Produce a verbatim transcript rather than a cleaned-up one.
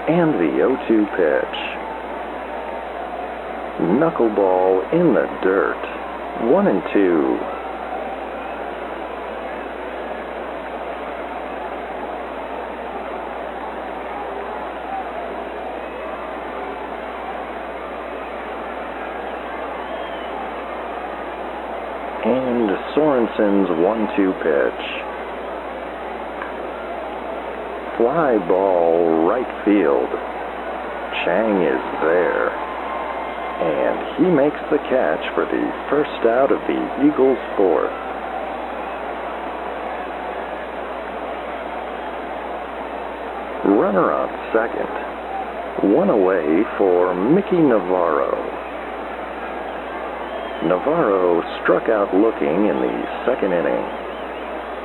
And the oh two pitch. Knuckleball in the dirt. One and two. And Sorensen's one two pitch. Fly ball right field. Chang is there. And he makes the catch for the first out of the Eagles' fourth. Runner on second. One away for Mickey Navarro. Navarro struck out looking in the second inning.